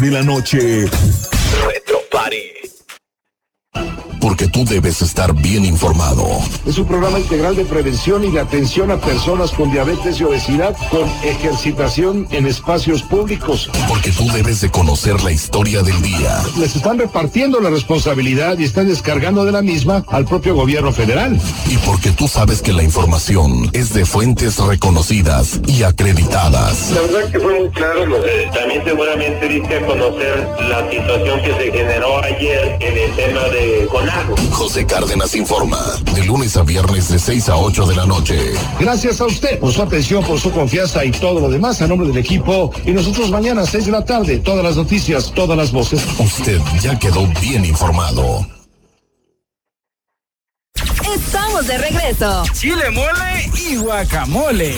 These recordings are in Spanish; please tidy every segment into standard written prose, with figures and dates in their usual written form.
de la noche. Retro Party. Porque tú debes estar bien informado. Es un programa integral de prevención y de atención a personas con diabetes y obesidad con ejercitación en espacios públicos. Porque tú debes de conocer la historia del día. Les están repartiendo la responsabilidad y están descargando de la misma al propio gobierno federal. Y porque tú sabes que la información es de fuentes reconocidas y acreditadas. La verdad que fue muy claro. También seguramente diste a conocer la situación que se generó ayer en el tema de CONAGO. José Cárdenas informa, de lunes a viernes de 6 a 8 de la noche. Gracias a usted por su atención, por su confianza y todo lo demás a nombre del equipo. Y nosotros mañana a 6 de la tarde, todas las noticias, todas las voces. Usted ya quedó bien informado. Estamos de regreso. Chile, mole y guacamole.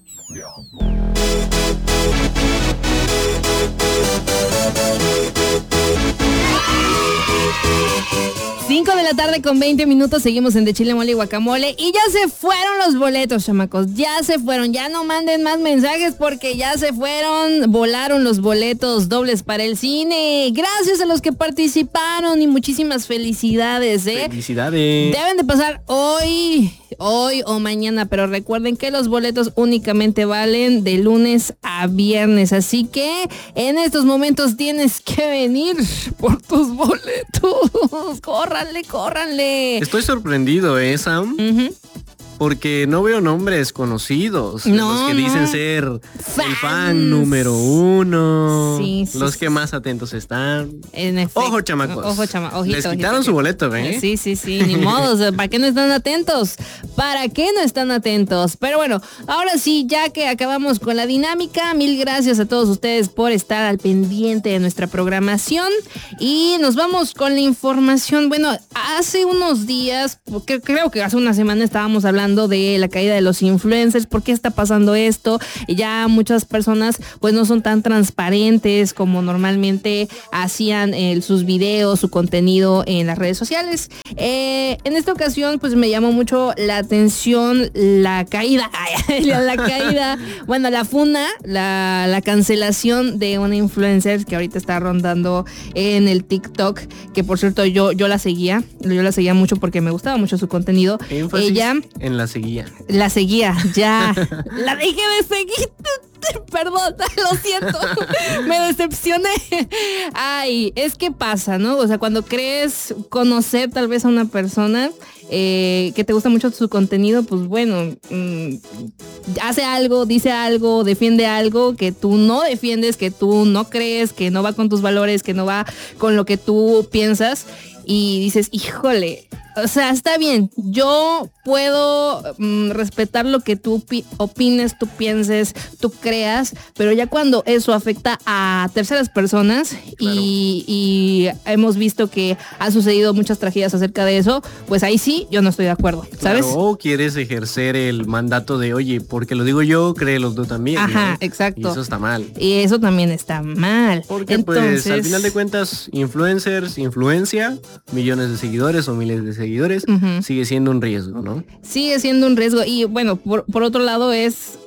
5 de la tarde con 20 minutos, seguimos en De Chile, Mole y Guacamole. Y ya se fueron los boletos, chamacos, ya se fueron. Ya no manden más mensajes porque ya se fueron. Volaron los boletos dobles para el cine. Gracias a los que participaron y muchísimas felicidades, Felicidades. Deben de pasar hoy o mañana, pero recuerden que los boletos únicamente valen de lunes a viernes, así que en estos momentos tienes que venir por tus boletos. Córranle. Estoy sorprendido, Sam. Uh-huh. Porque no veo nombres conocidos. No, los que dicen ser el fan número 1. Sí, los que más atentos están. En efecto. Ojo, chamacos. Ojito. Les quitaron su boleto, ¿eh? Sí, ni modo. ¿Para qué no están atentos? Pero bueno, ahora sí, ya que acabamos con la dinámica, mil gracias a todos ustedes por estar al pendiente de nuestra programación. Y nos vamos con la información. Bueno, hace unos días, creo que hace una semana estábamos hablando de la caída de los influencers. ¿Por qué está pasando esto? Ya muchas personas pues no son tan transparentes como normalmente hacían sus videos, su contenido en las redes sociales. En esta ocasión pues me llamó mucho la atención la caída, bueno, la funa, la cancelación de una influencer que ahorita está rondando en el TikTok, que por cierto yo la seguía mucho porque me gustaba mucho su contenido. Énfasis Ella en la seguía. La seguía, ya. La dejé de seguir. Perdón, lo siento. Me decepcioné. Ay, es que pasa, ¿no? O sea, cuando crees conocer tal vez a una persona que te gusta mucho su contenido, pues bueno, hace algo, dice algo, defiende algo que tú no defiendes, que tú no crees, que no va con tus valores, que no va con lo que tú piensas. Y dices, híjole, o sea, está bien, yo puedo respetar lo que tú opines, tú pienses, tú creas, pero ya cuando eso afecta a terceras personas, claro, y hemos visto que ha sucedido muchas tragedias acerca de eso, pues ahí sí, yo no estoy de acuerdo, ¿sabes? Claro, o quieres ejercer el mandato de, oye, porque lo digo yo, créelo tú también. Ajá, ¿no? Exacto. Y eso está mal. Y eso también está mal. Porque entonces, pues al final de cuentas, influencia, millones de seguidores o miles de seguidores, uh-huh, sigue siendo un riesgo, ¿no? Sigue siendo un riesgo. Y bueno, por otro lado es...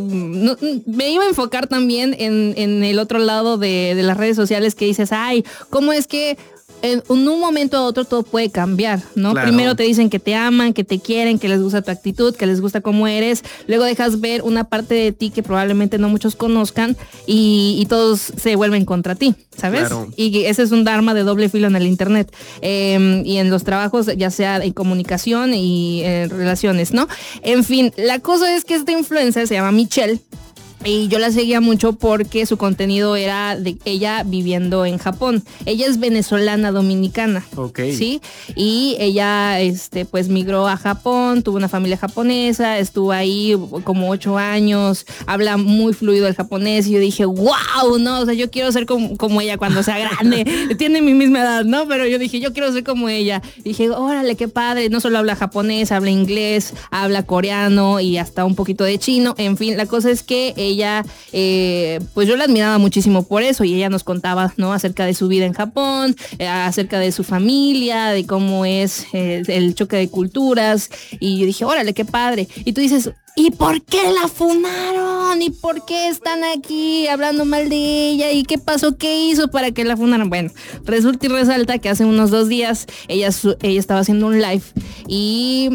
me iba a enfocar también en el otro lado de las redes sociales, que dices, ay, ¿cómo es que en un momento a otro todo puede cambiar, ¿no? Claro. Primero te dicen que te aman, que te quieren, que les gusta tu actitud, que les gusta cómo eres. Luego dejas ver una parte de ti que probablemente no muchos conozcan y todos se vuelven contra ti, ¿sabes? Claro. Y ese es un arma de doble filo en el internet. Y en los trabajos, ya sea en comunicación y relaciones, ¿no? En fin, la cosa es que esta influencer se llama Michelle. Y yo la seguía mucho porque su contenido era de ella viviendo en Japón. Ella es venezolana dominicana. Ok. ¿Sí? Y ella, pues migró a Japón, tuvo una familia japonesa, estuvo ahí como 8 años, habla muy fluido el japonés. Y yo dije, wow, no, o sea, yo quiero ser como ella cuando sea grande. Tiene mi misma edad, ¿no? Pero yo dije, yo quiero ser como ella. Y dije, órale, qué padre. No solo habla japonés, habla inglés, habla coreano y hasta un poquito de chino. En fin, la cosa es que ella, pues yo la admiraba muchísimo por eso, y ella nos contaba, ¿no?, acerca de su vida en Japón, acerca de su familia, de cómo es el choque de culturas, y yo dije, órale, qué padre. Y tú dices, ¿y por qué la funaron? ¿Y por qué están aquí hablando mal de ella? ¿Y qué pasó? ¿Qué hizo para que la funaran? Bueno, resulta y resalta que hace unos 2 días ella estaba haciendo un live y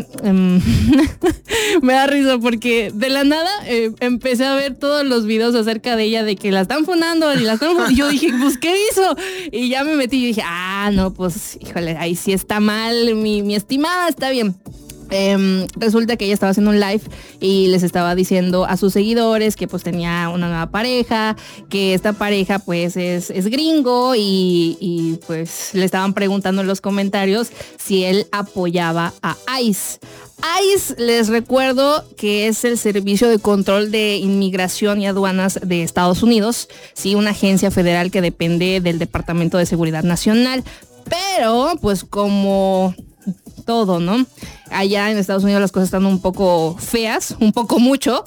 me da risa porque de la nada empecé a ver todos los videos acerca de ella, de que la están funando y yo dije, pues ¿qué hizo? Y ya me metí y dije, no, pues híjole, ahí sí está mal, mi estimada, está bien. Resulta que ella estaba haciendo un live y les estaba diciendo a sus seguidores que pues tenía una nueva pareja, que esta pareja pues es gringo y pues le estaban preguntando en los comentarios si él apoyaba a ICE. ICE, les recuerdo que es el Servicio de Control de Inmigración y Aduanas de Estados Unidos, sí, una agencia federal que depende del Departamento de Seguridad Nacional, pero pues como todo, ¿no? Allá en Estados Unidos las cosas están un poco feas, un poco mucho,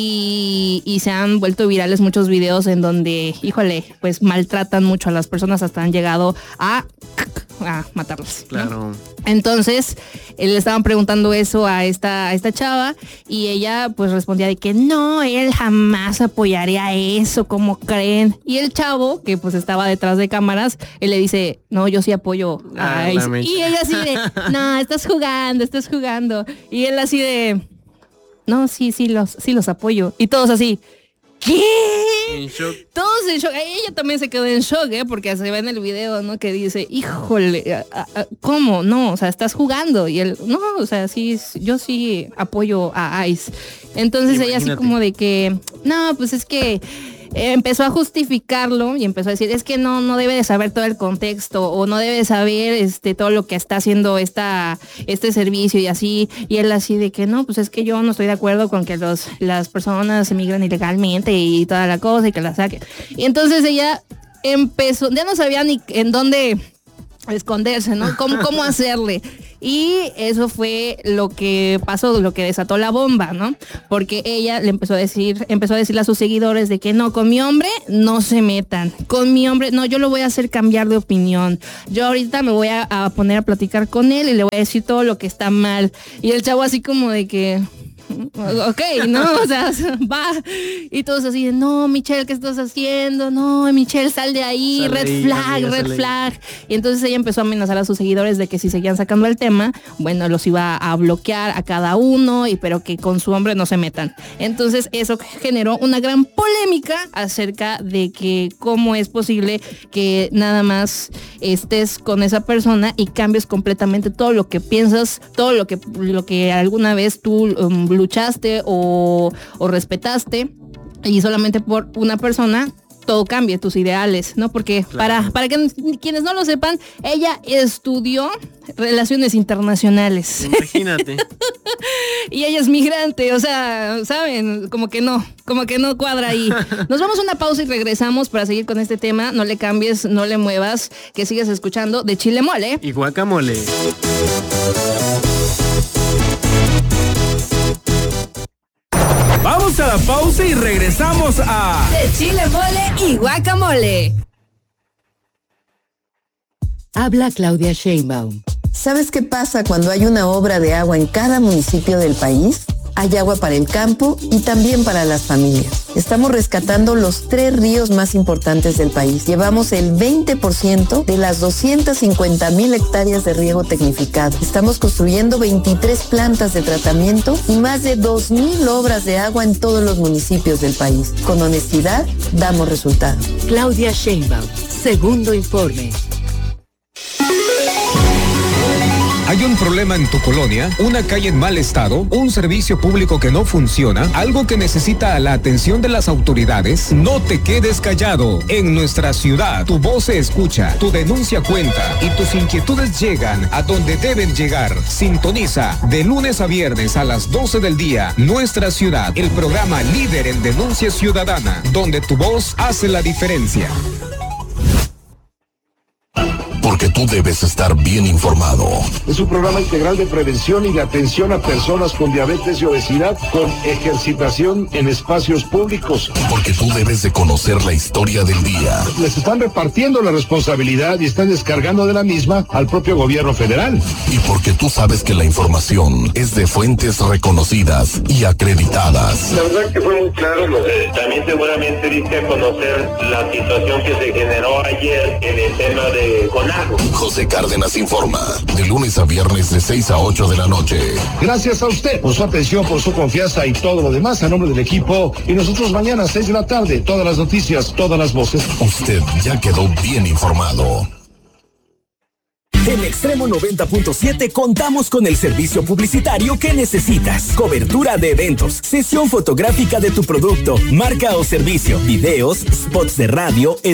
y se han vuelto virales muchos videos en donde, híjole, pues maltratan mucho a las personas, hasta han llegado a matarlas, ¿no? Claro. Entonces, le estaban preguntando eso a esta chava y ella pues respondía de que no, él jamás apoyaría eso, ¿cómo creen? Y el chavo, que pues estaba detrás de cámaras, él le dice, no, yo sí apoyo a ICE. Y ella así de, no, estás jugando. Y él así de, no, sí los apoyo. Y todos así, ¿qué? En shock. Todos en shock. Ella también se quedó en shock, porque se ve en el video, ¿no? Que dice, híjole, ¿cómo? No, o sea, estás jugando. Y él, no, o sea, sí, yo sí apoyo a ICE. Entonces ella así como de que, no, pues es que empezó a justificarlo y empezó a decir, es que no debe de saber todo el contexto o no debe de saber todo lo que está haciendo este servicio y así. Y él así de que no, pues es que yo no estoy de acuerdo con que las personas emigran ilegalmente y toda la cosa y que la saquen. Y entonces ella empezó, ya no sabía ni en dónde esconderse, ¿no? ¿Cómo hacerle? Y eso fue lo que pasó, lo que desató la bomba, ¿no? Porque ella le empezó a decirle a sus seguidores de que no, con mi hombre no se metan, con mi hombre, no, yo lo voy a hacer cambiar de opinión. Yo ahorita me voy a poner a platicar con él y le voy a decir todo lo que está mal. Y el chavo así como de que, ok, ¿no? O sea, va. Y todos así de, no, Michelle, ¿qué estás haciendo? No, Michelle, sal de ahí, sale red flag. Y entonces ella empezó a amenazar a sus seguidores de que si seguían sacando el tema, bueno, los iba a bloquear a cada uno, pero que con su hombre no se metan. Entonces eso generó una gran polémica acerca de que cómo es posible que nada más estés con esa persona y cambies completamente todo lo que piensas, todo lo que alguna vez tú luchaste o respetaste, y solamente por una persona todo cambia, tus ideales, ¿no? Porque claro, para que quienes no lo sepan, ella estudió relaciones internacionales. Imagínate. Y ella es migrante, o sea, ¿saben? Como que no cuadra ahí. Nos vamos a una pausa y regresamos para seguir con este tema. No le cambies, no le muevas, que sigas escuchando de Chile Mole y Guacamole. Vamos a la pausa y regresamos a De Chile Mole y Guacamole. Habla Claudia Sheinbaum. ¿Sabes qué pasa cuando hay una obra de agua en cada municipio del país? Hay agua para el campo y también para las familias. Estamos rescatando los 3 ríos más importantes del país. Llevamos el 20% de las 250,000 hectáreas de riego tecnificado. Estamos construyendo 23 plantas de tratamiento y más de 2,000 obras de agua en todos los municipios del país. Con honestidad, damos resultados. Claudia Sheinbaum, segundo informe. ¿Hay un problema en tu colonia? ¿Una calle en mal estado? ¿Un servicio público que no funciona? ¿Algo que necesita la atención de las autoridades? No te quedes callado. En nuestra ciudad, tu voz se escucha, tu denuncia cuenta y tus inquietudes llegan a donde deben llegar. Sintoniza de lunes a viernes a las 12 del día. Nuestra ciudad, el programa líder en denuncia ciudadana, donde tu voz hace la diferencia. Porque porque tú debes estar bien informado. Es un programa integral de prevención y de atención a personas con diabetes y obesidad con ejercitación en espacios públicos. Porque tú debes de conocer la historia del día. Les están repartiendo la responsabilidad y están descargando de la misma al propio gobierno federal. Y porque tú sabes que la información es de fuentes reconocidas y acreditadas. La verdad que fue muy claro. También seguramente diste a conocer la situación que se generó ayer en el tema de CONAGO. José Cárdenas informa, de lunes a viernes de 6 a 8 de la noche. Gracias a usted por su atención, por su confianza y todo lo demás a nombre del equipo. Y nosotros mañana a 6 de la tarde, todas las noticias, todas las voces. Usted ya quedó bien informado. En Extremo 90.7 contamos con el servicio publicitario que necesitas. Cobertura de eventos, sesión fotográfica de tu producto, marca o servicio, videos, spots de radio,